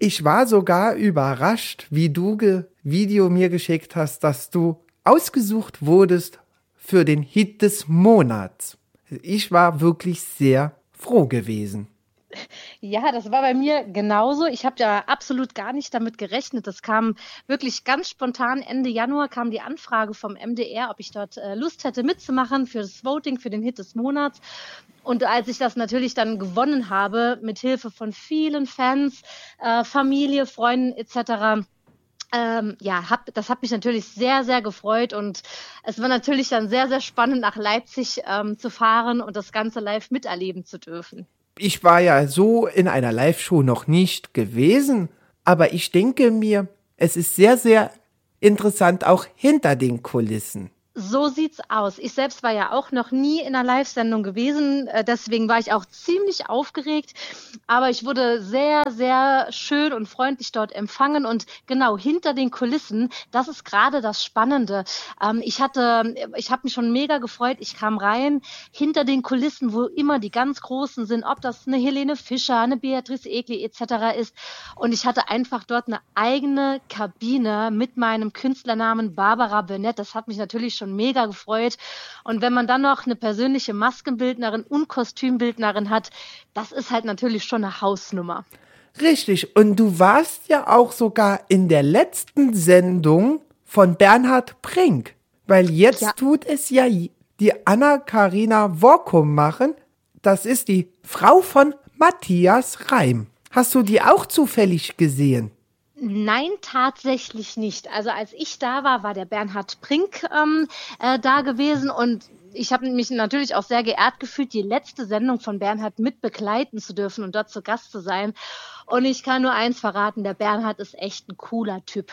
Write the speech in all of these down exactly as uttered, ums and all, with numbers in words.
Ich war sogar überrascht, wie du ge- Video mir geschickt hast, dass du ausgesucht wurdest für den Hit des Monats. Ich war wirklich sehr froh gewesen. Ja, das war bei mir genauso. Ich habe ja absolut gar nicht damit gerechnet. Das kam wirklich ganz spontan. Ende Januar kam die Anfrage vom M D R, ob ich dort äh, Lust hätte mitzumachen für das Voting, für den Hit des Monats. Und als ich das natürlich dann gewonnen habe, mit Hilfe von vielen Fans, äh, Familie, Freunden et cetera, ähm, ja, hab, das hat mich natürlich sehr, sehr gefreut. Und es war natürlich dann sehr, sehr spannend, nach Leipzig ähm, zu fahren und das Ganze live miterleben zu dürfen. Ich war ja so in einer Live-Show noch nicht gewesen, aber ich denke mir, es ist sehr, sehr interessant auch hinter den Kulissen. So sieht's aus. Ich selbst war ja auch noch nie in einer Live-Sendung gewesen, äh, deswegen war ich auch ziemlich aufgeregt, aber ich wurde sehr, sehr schön und freundlich dort empfangen und genau hinter den Kulissen, das ist gerade das Spannende. Ähm, ich hatte, ich habe mich schon mega gefreut, ich kam rein, hinter den Kulissen, wo immer die ganz Großen sind, ob das eine Helene Fischer, eine Beatrice Egli et cetera ist, und ich hatte einfach dort eine eigene Kabine mit meinem Künstlernamen Barbara Burnett. Das hat mich natürlich schon mega gefreut. Und wenn man dann noch eine persönliche Maskenbildnerin und Kostümbildnerin hat, das ist halt natürlich schon eine Hausnummer. Richtig, und du warst ja auch sogar in der letzten Sendung von Bernhard Brink, weil jetzt Ja. tut es ja die Anna-Karina Workum machen. Das ist die Frau von Matthias Reim. Hast du die auch zufällig gesehen? Nein, tatsächlich nicht. Also als ich da war, war der Bernhard Brink ähm, äh, da gewesen und ich habe mich natürlich auch sehr geehrt gefühlt, die letzte Sendung von Bernhard mit begleiten zu dürfen und dort zu Gast zu sein. Und ich kann nur eins verraten, der Bernhard ist echt ein cooler Typ.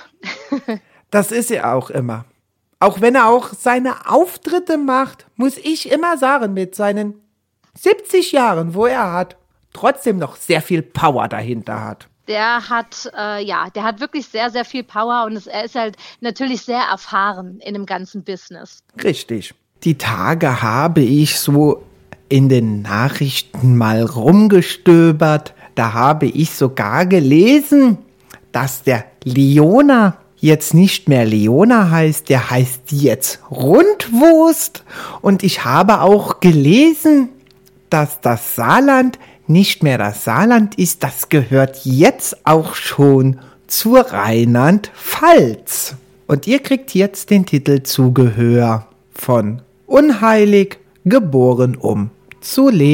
Das ist er auch immer. Auch wenn er auch seine Auftritte macht, muss ich immer sagen, mit seinen siebzig Jahren, wo er hat, trotzdem noch sehr viel Power dahinter hat. Der hat, äh, ja, der hat wirklich sehr, sehr viel Power und es, er ist halt natürlich sehr erfahren in dem ganzen Business. Richtig. Die Tage habe ich so in den Nachrichten mal rumgestöbert. Da habe ich sogar gelesen, dass der Leona jetzt nicht mehr Leona heißt, der heißt jetzt Rundwurst. Und ich habe auch gelesen, dass das Saarland nicht mehr das Saarland ist, das gehört jetzt auch schon zur Rheinland-Pfalz. Und ihr kriegt jetzt den Titel Zugehör von Unheilig, geboren um zu leben.